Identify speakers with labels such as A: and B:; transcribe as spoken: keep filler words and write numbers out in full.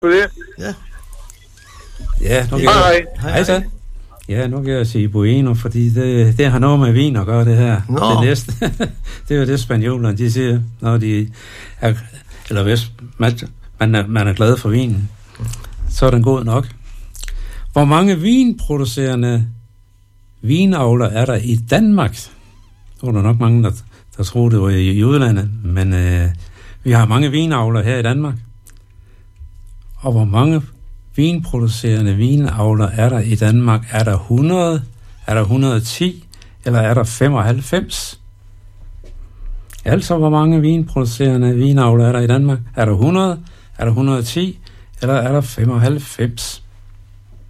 A: For det.
B: Ja.
C: Ja, nu kan
A: Hej,
C: jeg...
B: hej.
C: Hej, så. Ja, nu kan jeg sige bueno, fordi det, det har noget med vin at gøre, det her.
B: Nå.
C: Det næste. Det er jo det, spanjolerne, de siger, når de er... Eller hvis man, man, er, man er glad for vinen, så er den god nok. Hvor mange vinproducerende vinavler er der i Danmark? Nu er der nok mange, der, der tror, det var i, i udlandet, men øh, vi har mange vinavler her i Danmark. Og hvor mange vinproducerende vinavler er der i Danmark? Er der hundrede? Er der et hundrede og ti? Eller er der femoghalvfems? Altså, hvor mange vinproducerende vinavler er der i Danmark? Er der hundrede? Er der et hundrede og ti? Eller er der femoghalvfems?